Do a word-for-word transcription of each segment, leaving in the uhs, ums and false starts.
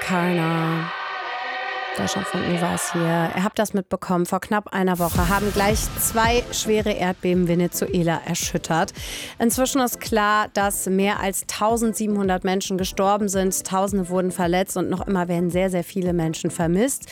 Karna. Deutschlandfunk Nova ist hier. Ihr habt das mitbekommen. Vor knapp einer Woche haben gleich zwei schwere Erdbeben Venezuela erschüttert. Inzwischen ist klar, dass mehr als eintausendsiebenhundert Menschen gestorben sind. Tausende wurden verletzt und noch immer werden sehr, sehr viele Menschen vermisst.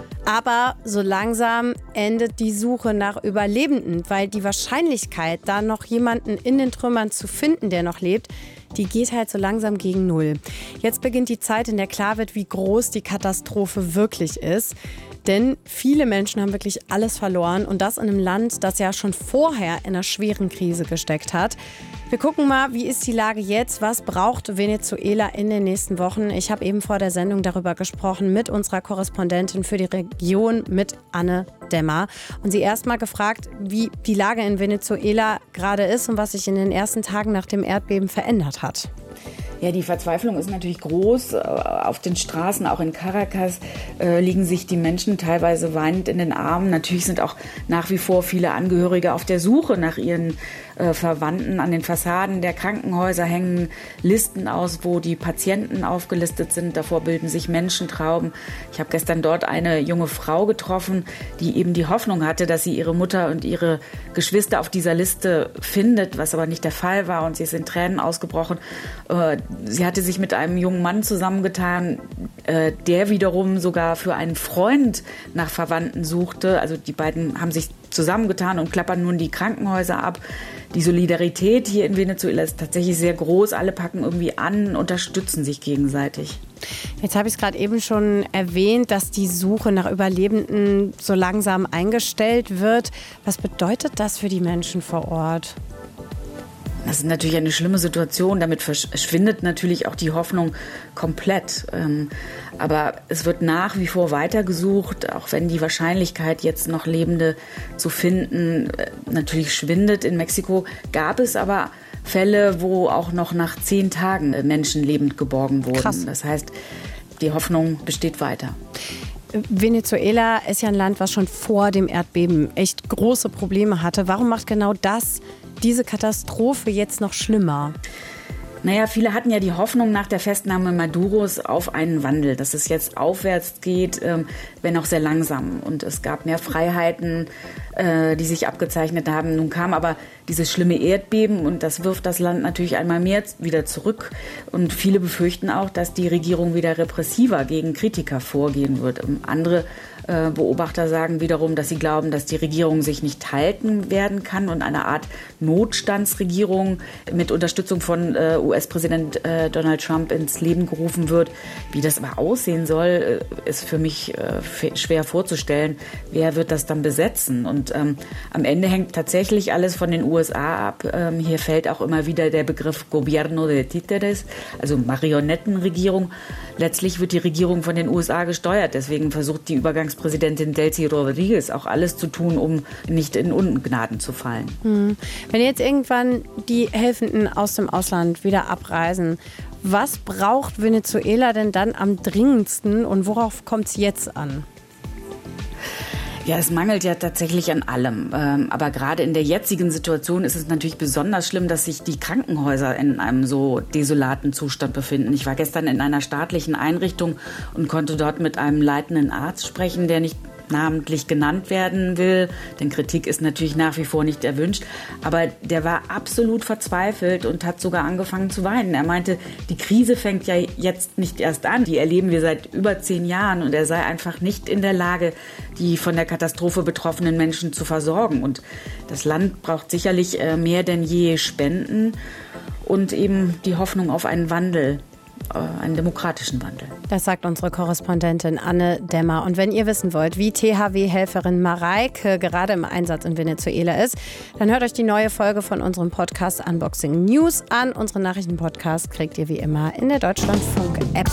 Aber so langsam endet die Suche nach Überlebenden, weil die Wahrscheinlichkeit, da noch jemanden in den Trümmern zu finden, der noch lebt, die geht halt so langsam gegen Null. Jetzt beginnt die Zeit, in der klar wird, wie groß die Katastrophe wirklich ist. Denn viele Menschen haben wirklich alles verloren und das in einem Land, das ja schon vorher in einer schweren Krise gesteckt hat. Wir gucken mal, wie ist die Lage jetzt? Was braucht Venezuela in den nächsten Wochen? Ich habe eben vor der Sendung darüber gesprochen mit unserer Korrespondentin für die Region, mit Anne Demmer. Und sie erst mal gefragt, wie die Lage in Venezuela gerade ist und was sich in den ersten Tagen nach dem Erdbeben verändert hat. Ja, die Verzweiflung ist natürlich groß. Auf den Straßen, auch in Caracas, äh, liegen sich die Menschen teilweise weinend in den Armen. Natürlich sind auch nach wie vor viele Angehörige auf der Suche nach ihren äh, Verwandten. An den Fassaden der Krankenhäuser hängen Listen aus, wo die Patienten aufgelistet sind. Davor bilden sich Menschentrauben. Ich habe gestern dort eine junge Frau getroffen, die eben die Hoffnung hatte, dass sie ihre Mutter und ihre Geschwister auf dieser Liste findet, was aber nicht der Fall war. Und sie ist in Tränen ausgebrochen. Äh, Sie hatte sich mit einem jungen Mann zusammengetan, äh, der wiederum sogar für einen Freund nach Verwandten suchte. Also die beiden haben sich zusammengetan und klappern nun die Krankenhäuser ab. Die Solidarität hier in Venezuela ist tatsächlich sehr groß. Alle packen irgendwie an, unterstützen sich gegenseitig. Jetzt habe ich es gerade eben schon erwähnt, dass die Suche nach Überlebenden so langsam eingestellt wird. Was bedeutet das für die Menschen vor Ort? Das ist natürlich eine schlimme Situation. Damit verschwindet natürlich auch die Hoffnung komplett. Aber es wird nach wie vor weitergesucht, auch wenn die Wahrscheinlichkeit, jetzt noch Lebende zu finden, natürlich schwindet. In Mexiko gab es aber Fälle, wo auch noch nach zehn Tagen Menschen lebend geborgen wurden. Krass. Das heißt, die Hoffnung besteht weiter. Venezuela ist ja ein Land, was schon vor dem Erdbeben echt große Probleme hatte. Warum macht genau das diese Katastrophe jetzt noch schlimmer? Naja, viele hatten ja die Hoffnung nach der Festnahme Maduros auf einen Wandel, dass es jetzt aufwärts geht, wenn auch sehr langsam. Und es gab mehr Freiheiten, die sich abgezeichnet haben. Nun kam aber dieses schlimme Erdbeben und das wirft das Land natürlich einmal mehr wieder zurück. Und viele befürchten auch, dass die Regierung wieder repressiver gegen Kritiker vorgehen wird. Andere Beobachter sagen wiederum, dass sie glauben, dass die Regierung sich nicht halten werden kann und eine Art Notstandsregierung mit Unterstützung von äh, U S-Präsident äh, Donald Trump ins Leben gerufen wird. Wie das aber aussehen soll, ist für mich äh, schwer vorzustellen. Wer wird das dann besetzen? Und ähm, am Ende hängt tatsächlich alles von den U S A ab. Ähm, hier fällt auch immer wieder der Begriff Gobierno de Títeres, also Marionettenregierung. Letztlich wird die Regierung von den U S A gesteuert. Deswegen versucht die Übergangspräsidentin Delcy Rodriguez auch alles zu tun, um nicht in Ungnaden zu fallen. Hm. Wenn jetzt irgendwann die Helfenden aus dem Ausland wieder abreisen, was braucht Venezuela denn dann am dringendsten und worauf kommt es jetzt an? Ja, es mangelt ja tatsächlich an allem. Aber gerade in der jetzigen Situation ist es natürlich besonders schlimm, dass sich die Krankenhäuser in einem so desolaten Zustand befinden. Ich war gestern in einer staatlichen Einrichtung und konnte dort mit einem leitenden Arzt sprechen, der nicht namentlich genannt werden will, denn Kritik ist natürlich nach wie vor nicht erwünscht, aber der war absolut verzweifelt und hat sogar angefangen zu weinen. Er meinte, die Krise fängt ja jetzt nicht erst an, die erleben wir seit über zehn Jahren und er sei einfach nicht in der Lage, die von der Katastrophe betroffenen Menschen zu versorgen. Und das Land braucht sicherlich mehr denn je Spenden und eben die Hoffnung auf einen Wandel. Einen demokratischen Wandel. Das sagt unsere Korrespondentin Anne Demmer. Und wenn ihr wissen wollt, wie T H W-Helferin Mareike gerade im Einsatz in Venezuela ist, dann hört euch die neue Folge von unserem Podcast Unboxing News an. Unseren Nachrichtenpodcast kriegt ihr wie immer in der Deutschlandfunk-App.